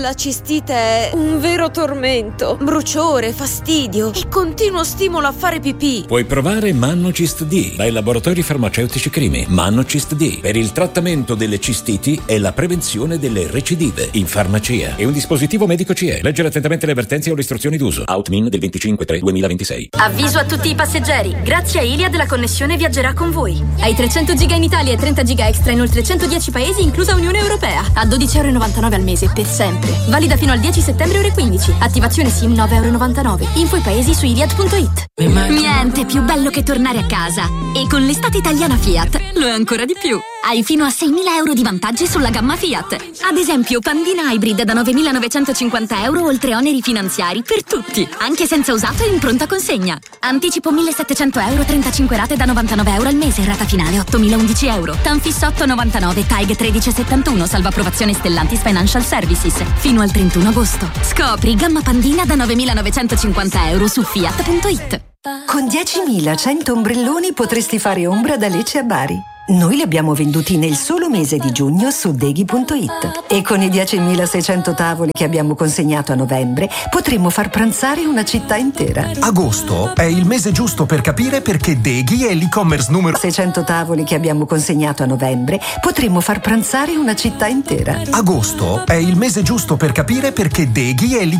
La cistite è un vero tormento, bruciore, fastidio e continuo stimolo a fare pipì. Puoi provare Mannocist D dai laboratori farmaceutici Crimi. Mannocist D per il trattamento delle cistiti e la prevenzione delle recidive in farmacia. È un dispositivo medico CE. Leggere attentamente le avvertenze o le istruzioni d'uso. Outmin del 25/3/2026. Avviso a tutti i passeggeri. Grazie a Iliad la connessione viaggerà con voi. Hai 300 giga in Italia e 30 giga extra in oltre 110 paesi, inclusa Unione Europea. A €12,99 al mese per sempre. Valida fino al 10 settembre ore 15. Attivazione SIM €9,99. Info i paesi su iliad.it. Niente più bello che tornare a casa. E con l'estate italiana Fiat lo è ancora di più. Hai fino a €6.000 di vantaggi sulla gamma Fiat. Ad esempio Pandina Hybrid da €9.950 oltre oneri finanziari per tutti, anche senza usato e in pronta consegna. Anticipo €1.700, 35 rate da €99 al mese, rata finale €8.011. Tanfis 8,99, TAG 1371, salva approvazione Stellantis Financial Services. Fino al 31 agosto. Scopri gamma Pandina da €9.950 su fiat.it. Con 10.100 ombrelloni potresti fare ombra da Lecce a Bari. Noi li abbiamo venduti nel solo mese di giugno su Deghi.it. E con i 10.600 tavoli che abbiamo consegnato a novembre potremmo far pranzare una città intera. Agosto è il mese giusto per capire perché Deghi è l'e-commerce numero 600 tavoli che abbiamo consegnato a novembre potremmo far pranzare una città intera. Agosto è il mese giusto per capire perché Deghi è